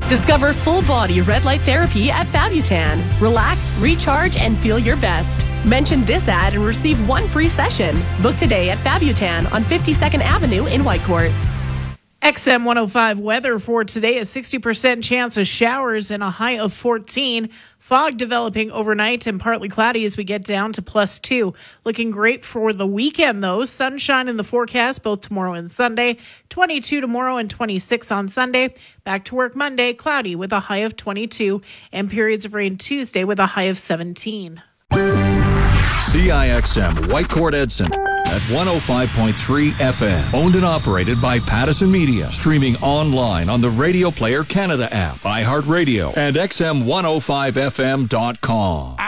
Discover full-body red light therapy at Fabutan. Relax, recharge, and feel your best. Mention this ad and receive one free session. Book today at Fabutan on 52nd Avenue in Whitecourt. XM 105 weather for today, a 60% chance of showers and a high of 14. Fog developing overnight and partly cloudy as we get down to +2. Looking great for the weekend, though. Sunshine in the forecast both tomorrow and Sunday. 22 tomorrow and 26 on Sunday. Back to work Monday, cloudy with a high of 22. And periods of rain Tuesday with a high of 17. CIXM Whitecourt Edson at 105.3 FM. Owned and operated by Pattison Media. Streaming online on the Radio Player Canada app, iHeartRadio, and XM105FM.com.